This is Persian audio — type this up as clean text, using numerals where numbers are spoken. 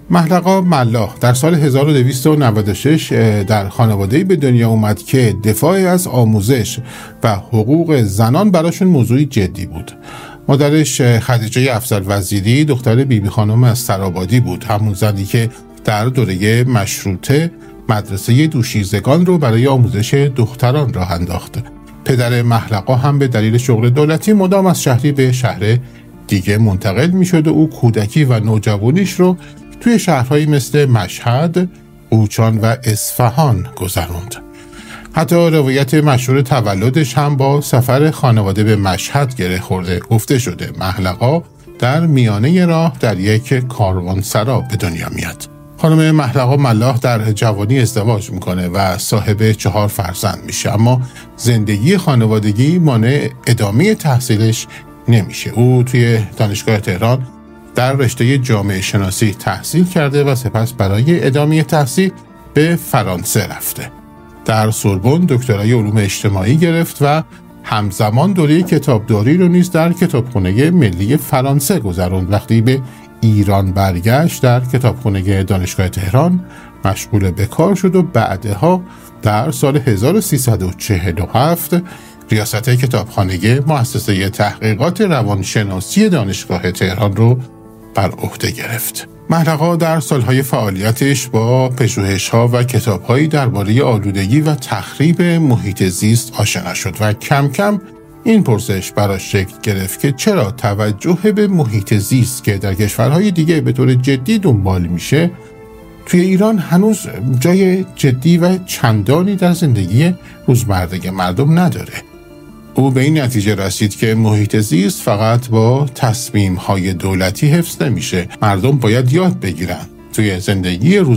محلقا ملاح در سال 1296 در خانواده‌ای به دنیا اومد که دفاع از آموزش و حقوق زنان براشون موضوعی جدی بود. مادرش خدیجه افضل وزیری دختر بیبی خانم از سرآبادی بود، همون زنی که در دوره مشروطه مدرسه دوشیزگان رو برای آموزش دختران راه انداخت. پدر محلقا هم به دلیل شغل دولتی مدام از شهری به شهر دیگه منتقل میشد و او کودکی و نوجوانیش رو توی شهرهایی مثل مشهد، قوچان و اصفهان گذروند. حتی روایت مشهور تولدش هم با سفر خانواده به مشهد گره خورده. گفته شده محلقا در میانه راه در یک کاروانسرا به دنیا میاد. خانم محلقا ملاح در جوانی ازدواج میکنه و صاحب 4 فرزند میشه، اما زندگی خانوادگی مانع ادامه تحصیلش نمیشه. او توی دانشگاه تهران در رشته جامعه شناسی تحصیل کرده و سپس برای ادامه تحصیل به فرانسه رفته. در سوربن دکترای علوم اجتماعی گرفت و همزمان دوره کتابداری رو نیز در کتابخانه ملی فرانسه گذروند. وقتی به ایران برگشت در کتابخانه دانشگاه تهران مشغول به کار شد و بعدها در سال 1347 ریاست کتابخانه مؤسسه تحقیقات روانشناسی دانشگاه تهران رو بر عهده گرفت. محلقا در سالهای فعالیتش با پژوهش‌ها و کتاب‌هایی درباره آلودگی و تخریب محیط زیست آشنا شد و کم کم این پرسش براش شکل گرفت که چرا توجه به محیط زیست که در کشورهای دیگه به طور جدی دنبال میشه توی ایران هنوز جای جدی و چندانی در زندگی روزمره مردم نداره. او به این نتیجه رسید که محیط زیست فقط با تصمیم‌های دولتی حفظ نمیشه. مردم باید یاد بگیرن توی زندگی